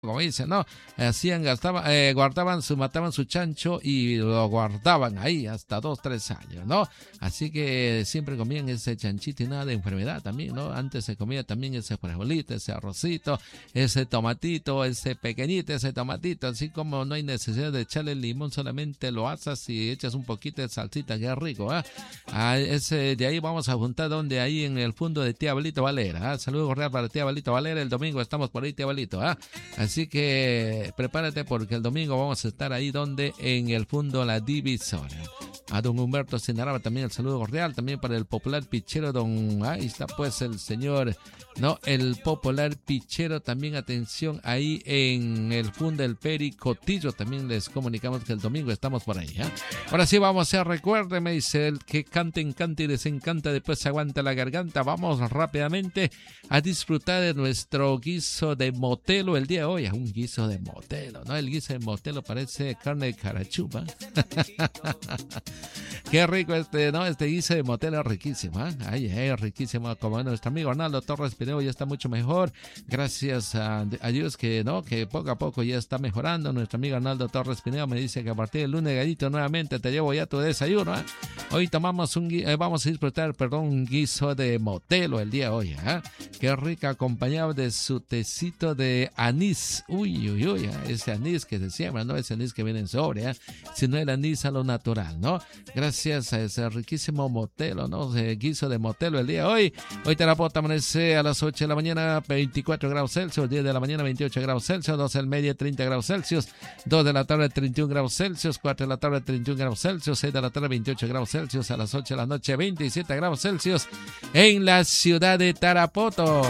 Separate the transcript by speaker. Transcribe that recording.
Speaker 1: como dicen, ¿no? Hacían, mataban su chancho y lo guardaban ahí hasta 2, 3 años, ¿no? Así que siempre comían ese chanchito y nada de enfermedad también, ¿no? Antes se comía también ese frijolito, ese arrocito, ese tomatito, ese pequeñito, ese tomatito, así como no hay necesidad de echarle limón, solamente lo asas y echas un poquito de salsita, que es rico, ¿eh? De ahí vamos a juntar donde ahí en el fondo de tía Abuelito Valera, ¿eh? Saludos cordiales para tía Abuelito Valera, el domingo estamos por ahí, tía Abuelito, ¿eh? Así que prepárate porque el domingo vamos a estar ahí donde en el fondo La Divisora. A don Humberto Sinaraba también el saludo cordial, también para el popular pichero ahí está pues el señor, no, el popular pichero, también atención ahí en el fondo del Pericotillo, también les comunicamos que el domingo estamos por ahí, ¿eh? Ahora sí vamos a recuérdeme, dice el que canten, cante y les encanta, después se aguanta la garganta, vamos rápidamente a disfrutar de nuestro guiso de motelo el día de hoy, un guiso de motelo, ¿no? El guiso de motelo parece carne de carachupa. Qué rico ¿no? Este guiso de motel es riquísimo, ¿eh? Ay, riquísimo. Como nuestro amigo Arnaldo Torres Pineo ya está mucho mejor. Gracias a Dios que poco a poco ya está mejorando. Nuestro amigo Arnaldo Torres Pineo me dice que a partir del lunes, gallito, nuevamente te llevo ya tu desayuno, ¿eh? Hoy vamos a disfrutar, un guiso de motelo el día de hoy, ¿eh? Qué rica, acompañado de su tecito de anís. Uy, ese anís que se siembra, ¿no? Ese anís que viene en sobre, ¿eh? Sino el anís a lo natural, ¿no? Gracias a ese riquísimo motelo, ¿no? Guiso de motelo el día de hoy. Hoy Tarapoto amanece a las 8 de la mañana, 24 grados Celsius, 10 de la mañana, 28 grados Celsius, 12 del media, 30 grados Celsius, 2 de la tarde, 31 grados Celsius, 4 de la tarde, 31 grados Celsius, 6 de la tarde, 28 grados Celsius, a las 8 de la noche, 27 grados Celsius en la ciudad de Tarapoto.